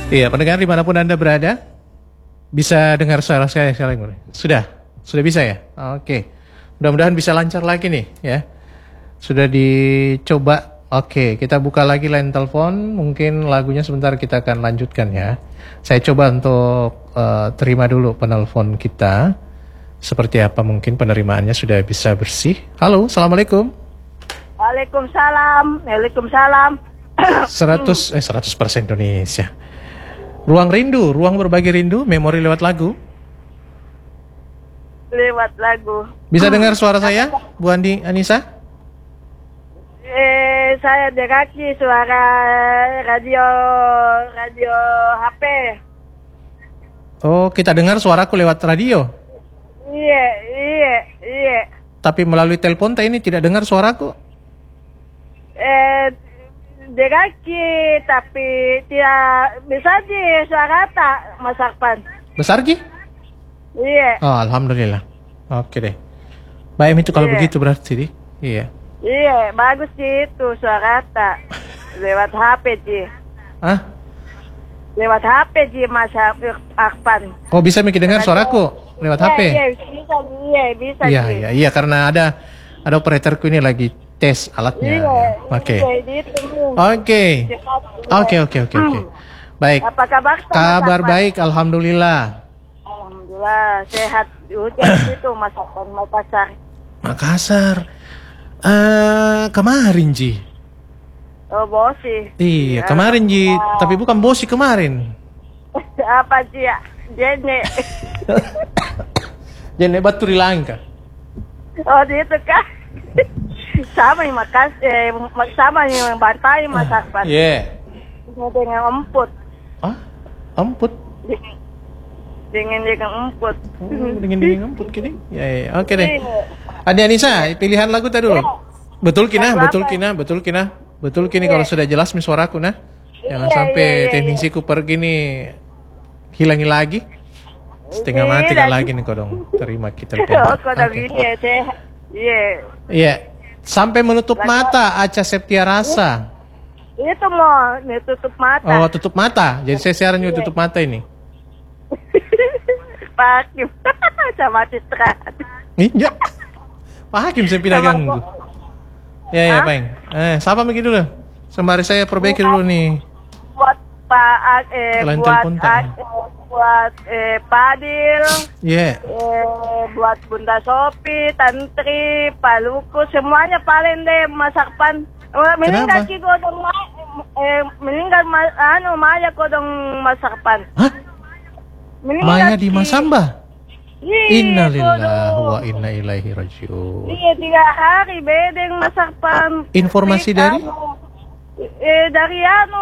Iya, pendengar dimanapun Anda berada, bisa dengar suara saya sekarang? Sudah bisa ya? Oke, mudah-mudahan bisa lancar lagi nih ya. Sudah dicoba. Oke, kita buka lagi line telepon. Mungkin lagunya sebentar kita akan lanjutkan ya. Saya coba untuk terima dulu penelpon kita. Seperti apa mungkin penerimaannya sudah bisa bersih. Halo, Assalamualaikum. Waalaikumsalam. 100% Indonesia. Ruang rindu, ruang berbagi rindu, memori lewat lagu. Lewat lagu. Bisa dengar suara saya, Bu Andi Anissa? Saya dekati suara radio HP. Oh, kita dengar suaraku lewat radio. Iya. Tapi melalui telepon ini tidak dengar suaraku. Dekati tapi tidak bisa di suara tak masakpan. Besar Ji? Iya. Oh, alhamdulillah. Oke deh. Baik itu kalau begitu berarti Ji. Iya. Iya, bagus sih itu suara tak lewat HP Ji. Hah? Lewat HP Ji masakpan. Oh, bisa Miki dengar suaraku lewat HP? Bisa. Iya, karena ada operatorku ini lagi tes alatnya. Oke. Baik. Apa kabar? Kabar baik, alhamdulillah. Alhamdulillah, sehat. Hujan itu masakan Makassar. Kemarin Ji. Oh, Bosi. Iya, kemarin Ji, tapi bukan Bosi kemarin. Apa Ji ya? Jene Batu di Langka. Oh, itu kah? Sama yang sama yang bantai masakan. Iya. Dengan emput. Emput? Dengan emput. Dengan emput gini. Ya. Oke deh. Adi Anissa, pilihan lagu tadi dulu. Betul kina. Kalau sudah jelas mi suaraku nah. Jangan sampai teknisiku pergi nih hilangi lagi. Setengah mati kan lagi nih kodong. Terima kita. Iya. Sampai menutup mata Aca Septia Rasa. Itu mau tutup mata. Oh, tutup mata. Jadi saya siaran juga tutup mata ini. Pak Hakim sama Citra. Iya. Pak Hakim saya pindah ganggu. Ya, Peng. Siapa mikir dulu? Sembari saya perbaiki dulu nih. Buat buat Padil. Iya. Buat Bunda Sopi, Tantri, Pak Luku, semuanya paling deh masakpan. Meninggal ki kodong Maya kodong masakpan. Hah? Maya di Masamba? Innalillahi wa inna ilaihi rajiun. Iya, 3 hari bedeng masakpan. Informasi dari? Dari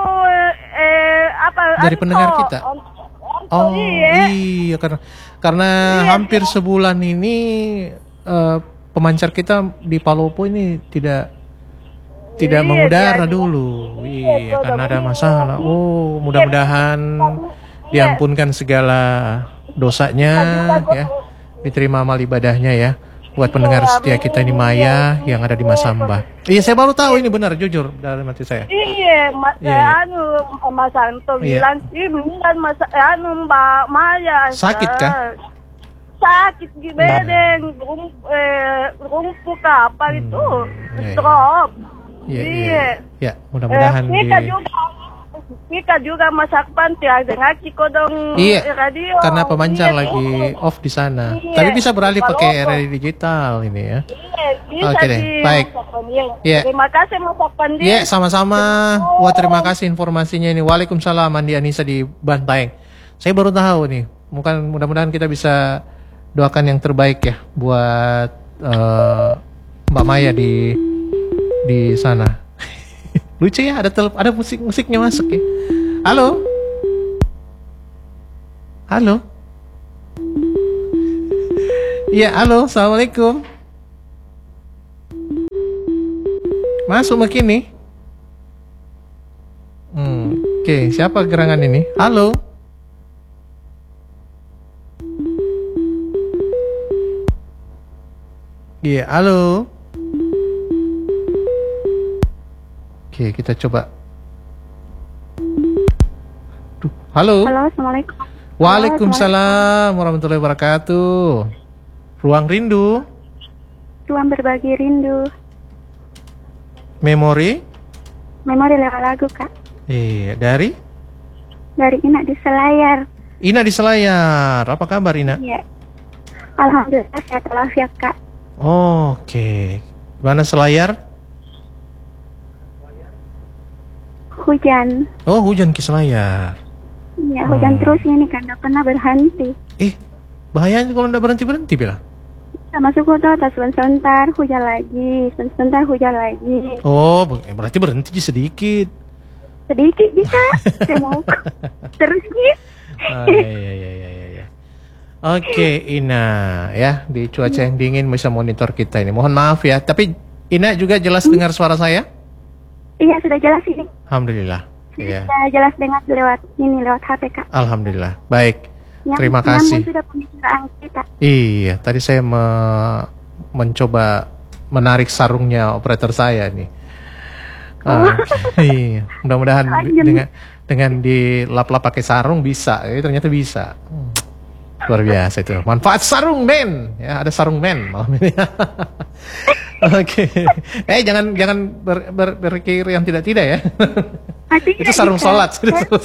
dari pendengar kita. Oh iya karena hampir sebulan ini pemancar kita di Palopo ini tidak mengudara dulu. Iya, karena ada masalah. Oh, mudah-mudahan diampunkan segala dosanya ya. Diterima amal ibadahnya ya. Buat pendengar setia kita ini Maya yang ada di Masamba. Iya, saya baru tahu ini benar jujur dari hati saya. Iya, Mas Anto bilang meninggal Mbak Maya. Sakit kah? Sakit di bedeng, rumput apa itu, stroke. Iya. Ya, mudah-mudahan Mika juga masakpan tiada ngaji kodong radio. Karena pemancar lagi off di sana. Iya. Tapi bisa beralih pakai radio digital ini ya. Iya, bisa. Oke deh, baik. Iya. Terima kasih masakpan dia. Iya, sama-sama. Wah, terima kasih informasinya ini. Waalaikumsalam Andi Anissa di Bantaeng. Saya baru tahu nih. Mudah-mudahan kita bisa doakan yang terbaik ya buat Mbak Maya di sana. Lucu ya, ada musiknya masuk ya. Halo. Iya, halo, assalamualaikum. Masuk begini. Oke, siapa gerangan ini? Halo. Iya, halo. Oke, kita coba. Halo. Halo, Assalamualaikum. Waalaikumsalam warahmatullahi wabarakatuh. Ruang Rindu. Ruang berbagi rindu. Memori. Memori lewat lagu, Kak. Iya, dari Ina di Selayar. Ina di Selayar. Apa kabar, Ina? Iya. Alhamdulillah sehat walafiat, Kak. Oke. Mana Selayar? Hujan. Oh, hujan ke Selayar. Iya, hujan terus ini kan, nggak pernah berhenti. Bahayanya kalau nggak berhenti-berhenti, Bella. Sama suku tuh, sebentar hujan lagi, sebentar hujan lagi. Oh, berarti berhenti sedikit. Sedikit bisa, saya mau terus gitu. Iya. Oke, Ina, ya di cuaca yang dingin bisa monitor kita ini. Mohon maaf ya, tapi Ina juga jelas dengar suara saya? Iya, sudah jelas ini. Alhamdulillah. Iya. Sudah jelas dengar lewat HP, Kak. Alhamdulillah. Baik. Yang Terima kasih. sudah pembicaraan kita. Iya, tadi saya mencoba menarik sarungnya operator saya nih. Iya, mudah-mudahan dengan dilap-lap pakai sarung bisa. Ternyata bisa. Luar biasa itu. Manfaat sarung men. Ya, ada sarung men malam ini. Oke. Jangan berpikir yang tidak ya. Itu sarung sholat.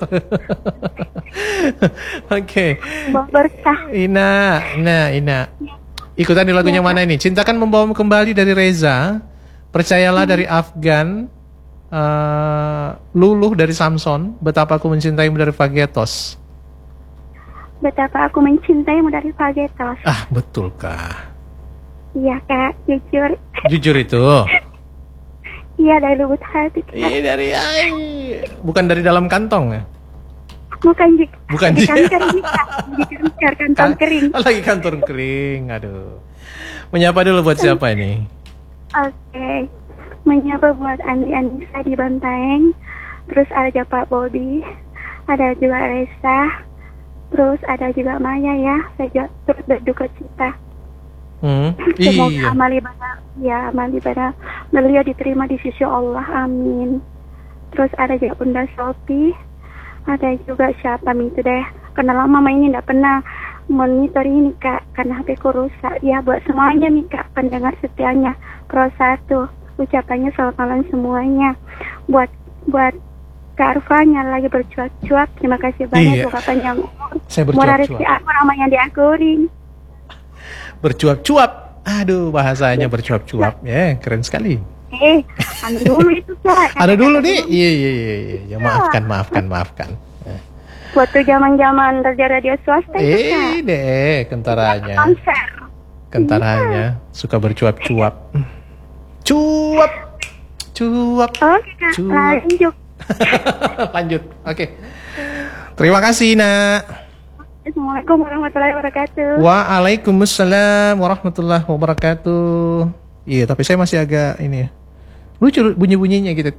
Oke. Berkah. Ina. Ikutan di lagunya mana ini? Cintakan Membawamu Kembali dari Reza. Percayalah dari Afgan. Luluh dari Samson. Betapa Aku Mencintaimu dari Fagetos. Betapa Aku Mencintaimu dari Fagetos. Betulkah? Iya, Kak, jujur. Jujur itu. Iya, dari lubuk hati, Kak. Dari bukan dari dalam kantong ya? Bukan Bukan di kantong kering. Lagi kantong kering. Aduh. Menyapa dulu buat siapa ini? Oke. Menyapa buat Andi Anissa di Bantaeng. Terus ada Pak Bobby. Ada juga Reza. Terus ada juga Maya ya. Saya juga terus berduka cita. Semoga amal ibadah beliau diterima di sisi Allah, amin. Terus ada juga Bunda Sophie, ada juga siapa itu deh, karena lama Mama ini tidak pernah monitor ini Kak, karena HP ku rusak. Ya buat semuanya nih Kak, pendengar setianya Pro 1, ucapannya selamat malam semuanya. Buat Kak Arfanya lagi bercuap-cuap, terima kasih banyak ucapan yang murah rezeki aku namanya diakurin. Bercuap-cuap. Aduh, bahasanya bercuap-cuap. Ya, keren sekali. Anu dulu itu Kak. Ada dulu nih. Iya. Maafkan. Waktu zaman-zaman kerja radio swasta itu Kak. Kentaranya. Konser. Kentaranya suka bercuap-cuap. Cuap. Oke Kak, lanjut. Oke. Terima kasih, Nak. Assalamualaikum warahmatullahi wabarakatuh. Waalaikumsalam warahmatullahi wabarakatuh. Iya, tapi saya masih agak ini ya. Lucu bunyi-bunyinya gitu.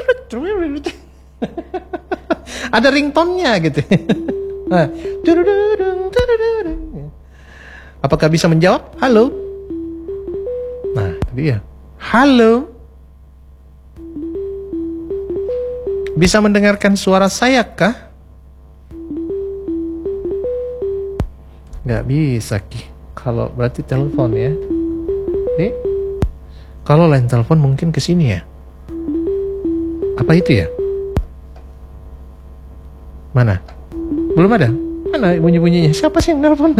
Ada ringtone-nya gitu. Apakah bisa menjawab? Halo? Nah, tadi ya. Halo? Bisa mendengarkan suara saya kah? Nggak bisa Ki. Kalau berarti telepon ya. Kalau lain telepon mungkin ke sini ya. Apa itu ya? Mana? Belum ada. Mana bunyi-bunyinya? Siapa sih yang telepon?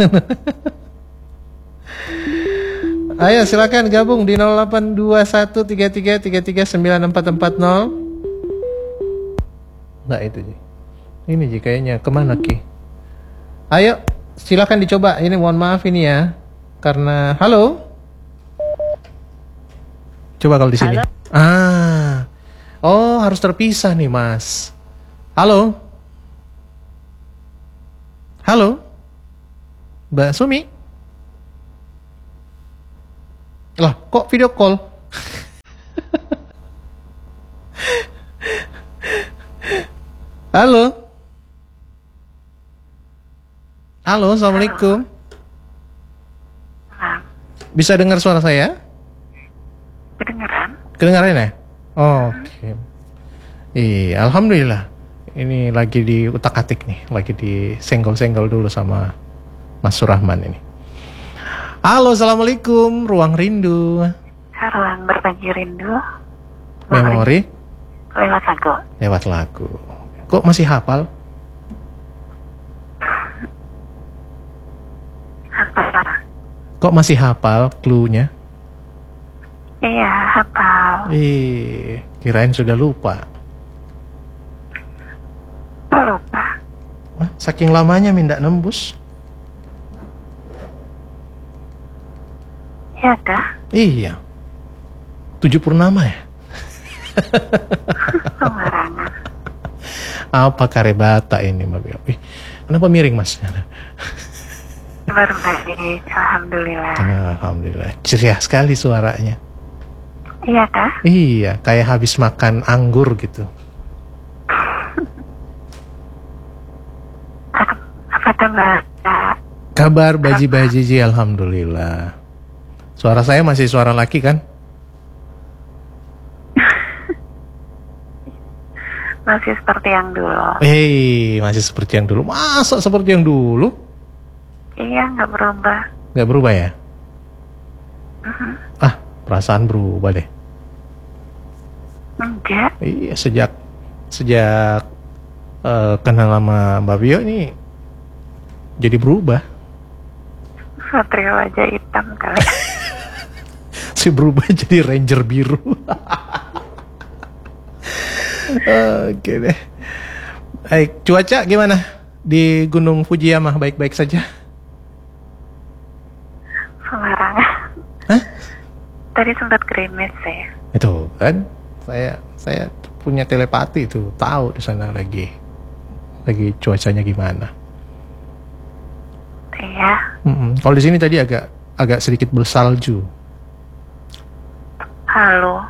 Ayo silakan gabung di 082133339440. Nggak itu Ji. Ini Ji kayaknya kemana Ki? Ayo. Silakan dicoba. Ini mohon maaf ini ya. Karena halo. Coba kalau di sini. Oh, harus terpisah nih, Mas. Halo. Mbak Sumi. Lah, kok video call? Halo, Assalamualaikum. Bisa dengar suara saya? Kedengaran? Kedengaran ya? Oke. Iya, alhamdulillah. ini lagi di utak-atik nih, lagi di senggol-senggol dulu sama Mas Surahman ini. Halo, assalamualaikum, Ruang Rindu. Ruang berbagi rindu. Memori Lewat lagu. lewat lagu. Kok masih hafal? Apa? Kok masih hafal clue-nya? Iya, hafal. Kirain sudah lupa. Lupa. Hah, saking lamanya minta nembus. Ya dah. Iya. 7 purnama ya? Sembarangan. Apa karebata ini, Mbak Bio? Kenapa miring, Mas? Baru tadi, alhamdulillah. Alhamdulillah. Ceria sekali suaranya. Iya kah? Iya, kayak habis makan anggur gitu. Apa kabar? Kabar baji-baji, alhamdulillah. Suara saya masih suara laki kan? Masih seperti yang dulu. Masih seperti yang dulu. Masa seperti yang dulu? Iya, nggak berubah. Nggak berubah ya? Perasaan berubah deh. Enggak. Iya, sejak kenal sama Mbak Bio nih jadi berubah. Satria wajah hitam kali. Si berubah jadi ranger biru. Oke deh. Baik, cuaca gimana di Gunung Fujiyama? Baik-baik saja? Sembarangan. Hah? Tadi sempat gerimis saya. Itu kan saya punya telepati itu, tahu di sana lagi cuacanya gimana. Iya. Kalau di sini tadi agak sedikit bersalju. Halo.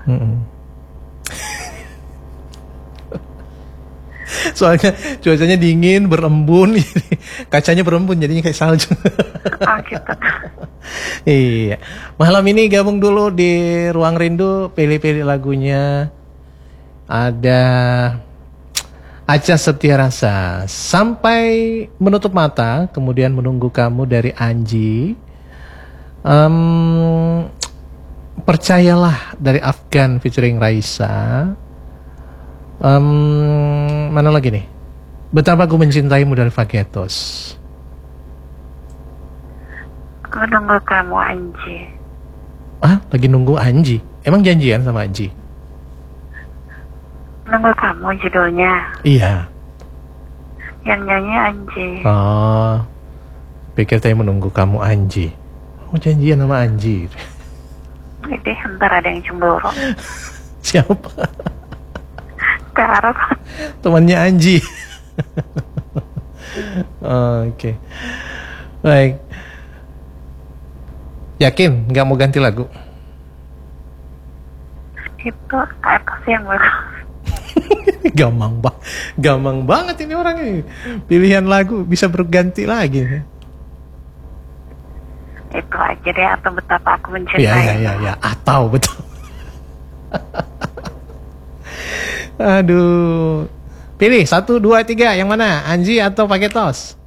Soalnya cuacanya dingin, berembun, kacanya berembun jadinya kayak salju. Oh gitu. Iya, malam ini gabung dulu di Ruang Rindu, pilih-pilih lagunya. Ada Acha Septiarasa, Sampai Menutup Mata, kemudian Menunggu Kamu dari Anji, Percayalah dari Afgan featuring Raisa. Mana lagi nih? Betapa Ku Mencintaimu dari Fagetos. Menunggu kamu, Anji. Lagi nunggu Anji. Emang janjian sama Anji? Menunggu kamu judulnya. Iya. Yang nyanyi Anji. Oh, pikir saya Menunggu Kamu Anji. Janjian sama Anji. Jadi ntar ada yang cemburu. Siapa? Karena Temannya Anji. Oke. Baik. Yakin nggak mau ganti lagu? itu apa sih yang baru? Gampang banget ini orang ini. Pilihan lagu bisa berganti lagi. Itu aja deh, atau Betapa Aku Mencintai. Ya, atau betul. Aduh. Pilih 1, 2, 3 yang mana? Anji atau Fagetos?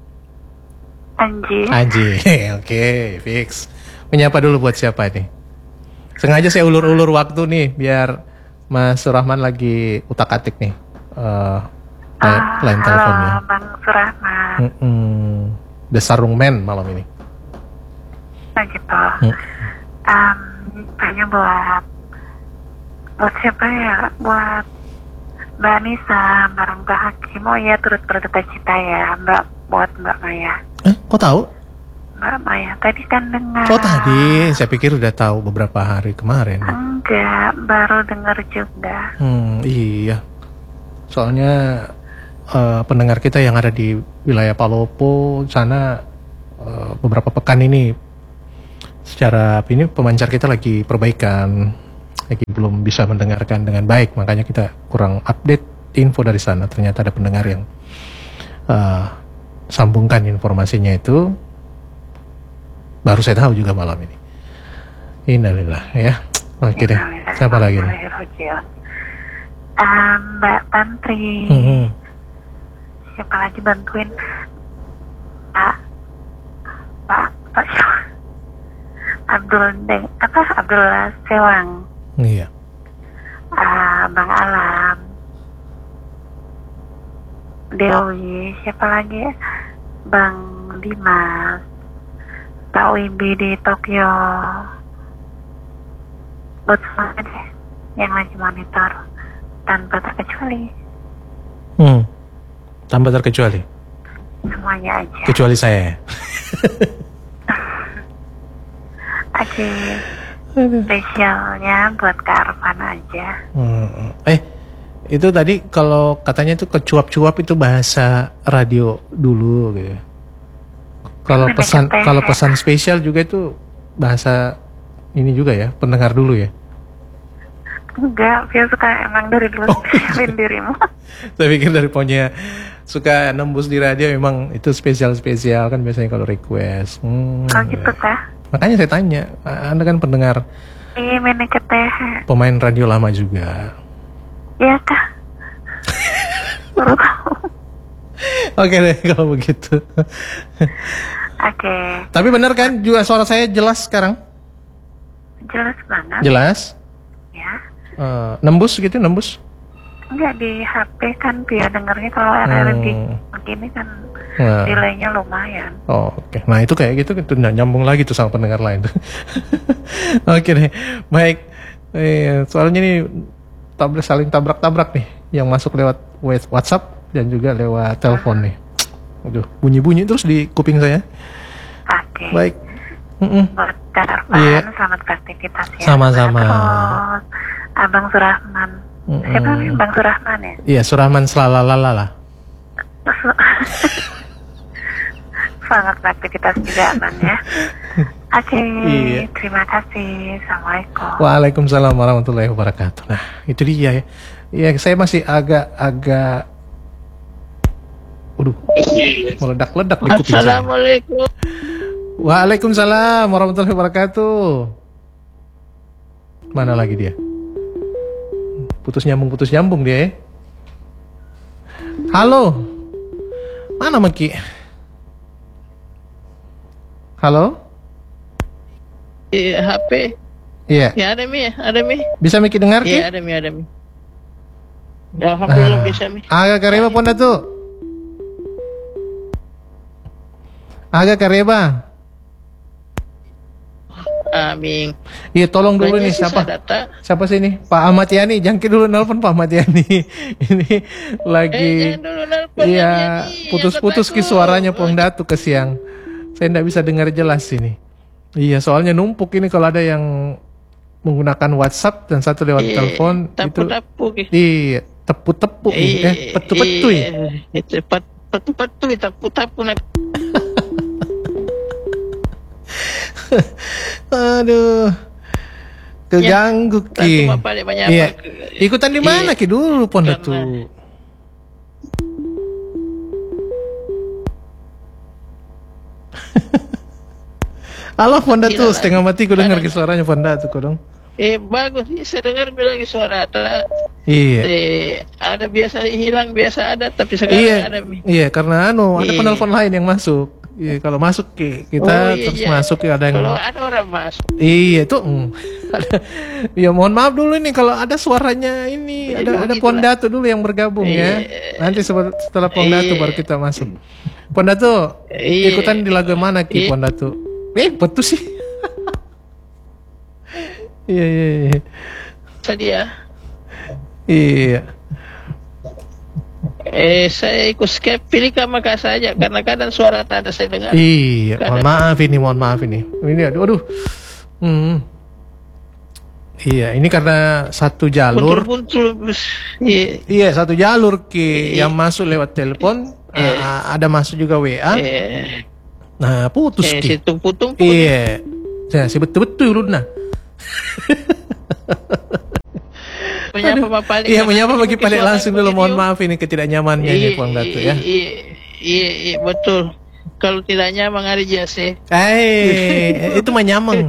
Anji. Oke, fix. Menyapa dulu buat siapa nih? Sengaja saya ulur-ulur waktu nih biar Mas Surahman lagi utak-atik nih. Line teleponnya. Halo Bang Surahman. The Sarung Man malam ini. Nah gitu. Tanya buat siapa ya? Buat Mbak Nisa, bareng Mbak Hakim. Oh ya, turut berduka cita ya, buat Mbak Maya. Kok tahu? Mbak Maya tadi kan dengar. Oh tadi, saya pikir udah tahu beberapa hari kemarin. Enggak, baru dengar juga. Iya. Soalnya pendengar kita yang ada di wilayah Palopo sana beberapa pekan ini secara ini pemancar kita lagi perbaikan, lagi belum bisa mendengarkan dengan baik, makanya kita kurang update info dari sana. Ternyata ada pendengar yang sambungkan informasinya itu, baru saya tahu juga malam ini. Innalillah ya. Oke deh. Siapa lagi nih? Mbak Tantri. siapa lagi bantuin Pak Abdul Sewang. Iya. Bang Alam, Dewi, siapa lagi? Bang Dimas, Pak Wibi di Tokyo, buat semuanya deh yang lagi monitor tanpa terkecuali. Tanpa terkecuali. Semuanya aja. Kecuali saya. Oke. Spesialnya buat Kak Arfan aja. Itu tadi kalau katanya tuh kecuap-cuap itu bahasa radio dulu gitu. Kalau pesan spesial juga itu bahasa ini juga ya, pendengar dulu ya. Enggak, dia suka emang dari dulu spesialin dirimu. Saya pikir dari punya suka nembus di radio memang itu spesial-spesial kan biasanya kalau request. Gitu kah? Makanya saya tanya, Anda kan pendengar Ini keteh. pemain radio lama juga. Iya kah? Baru tahu. Oke deh kalau begitu. Oke. Tapi benar kan juga suara saya jelas sekarang? Jelas banget. Jelas? Ya. Nembus gitu, nembus? Enggak, di HP kan dia dengarnya kalau RRD begini kan delaynya lumayan. Oke. Nah itu kayak gitu itu nyambung lagi tuh sama pendengar lain tuh. Oke deh, baik. Soalnya ini saling tabrak-tabrak nih, yang masuk lewat WhatsApp dan juga lewat telepon nih. Aduh, bunyi-bunyi terus di kuping saya. Oke. Baik. Buat Kak Arfan, selamat beraktivitas ya. Sama-sama. Terus Abang Surahman. Siapa namanya? Bang Surahman ya? Iya, Surahman selalalala. Selamat beraktivitas juga Abang ya. Oke, Iya. terima kasih. Assalamualaikum. Waalaikumsalam warahmatullahi wabarakatuh. Nah, itu dia ya. Iya, saya masih agak meledak-ledak di kuping saya. Assalamualaikum. Waalaikumsalam warahmatullahi wabarakatuh. Mana lagi dia? Putus nyambung dia ya. Halo. Mana Maki? Halo? HP. Iya. Ya ada mi. Bisa Miki dengar Ki? Iya ada mi. Ya, alhamdulillah bisa mi. Agak kareba ponda tuh. Agak kareba. Amin. Iya, tolong dulu nih siapa? Siapa sih ini? Pak Ahmad Yani. Jangki dulu nelpon Pak Ahmad Yani. Ini lagi iya, putus-putus ki suaranya Pong Datu ke siang. Saya enggak bisa dengar jelas ini. Iya, soalnya numpuk ini kalau ada yang menggunakan WhatsApp dan satu lewat telepon itu. Iya, tepu-tepu petu-petu ya. Itu petu-petu tapu-tapu. Aduh, keganggu Ki. Iya. Ikutan di mana Ki dulu Ponda tuh? Halo Ponda tuh, setengah mati ku dengar suaranya Ponda tuh dong. Bagus sih, saya dengar bilang suara ada. Iya. Ada biasa hilang, biasa ada, tapi sekarang ada. Iya, karena ada penelpon lain yang masuk. Iya, kalau masuk kita terus masuk ada yang. Kalau ada orang masuk. Iya tuh. Ya mohon maaf dulu nih kalau ada suaranya ini ada Pondatu dulu yang bergabung ya. Nanti setelah Pondatu baru kita masuk. Pondatu ikutan di lagu mana Ki Pondatu? Betul sih. Iya. Tadi ya. Iya. Saya ikut skip pilih maka saja karena kadang suara tak ada saya dengar. Iya, mohon maaf ini. Ini aduh. Iya, ini karena satu jalur. Iya, satu jalur Ki yang masuk lewat telepon, ada masuk juga WA. Nah, putus Ki. Situ putung. Iya. Saya betul-betul lu nah. Menyapa bagi balik langsung dulu. Mohon maaf ini ketidaknyamannya ini Puang Datu ya. Iya, betul. Kalau tidak nyaman hari jase. Itu mah nyameng.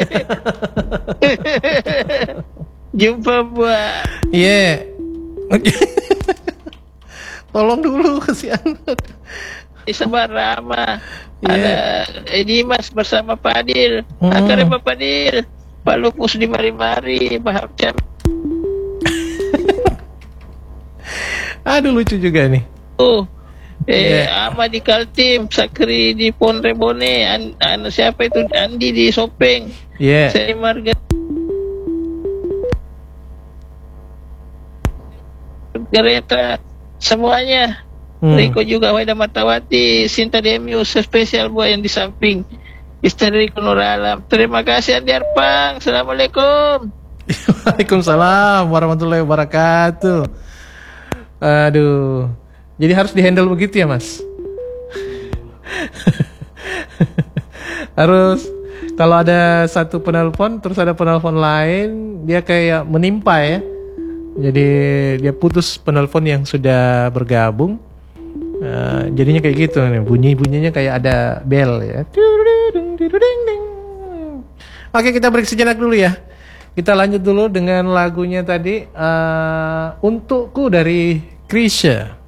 Jumpa buat. Iya. Tolong dulu kasihan. Sebar Rama. Iya. Ada Dimas bersama Pak Adil. Akarnya Pak Adil. Pak Lukus di mari-mari. Pak Hamcam. Aduh lucu juga nih. Ahmad di Kaltim, Sakri di Ponrebone, siapa itu Andi di Sopeng. Iya. Saya Marga Gereta semuanya. Riko juga Waida Matawati, Sinta Demius, spesial buat yang di samping. Istri Riko Nuralam. Terima kasih Andi Arpang. Assalamualaikum. Waalaikumsalam warahmatullahi wabarakatuh. Aduh. Jadi harus dihandle begitu ya, Mas? Harus kalau ada satu penelpon terus ada penelpon lain, dia kayak menimpa ya. Jadi dia putus penelpon yang sudah bergabung. Jadinya kayak gitu nih, bunyinya kayak ada bel ya. Oke, kita break sejenak dulu ya. Kita lanjut dulu dengan lagunya tadi, Untukku dari Krisya.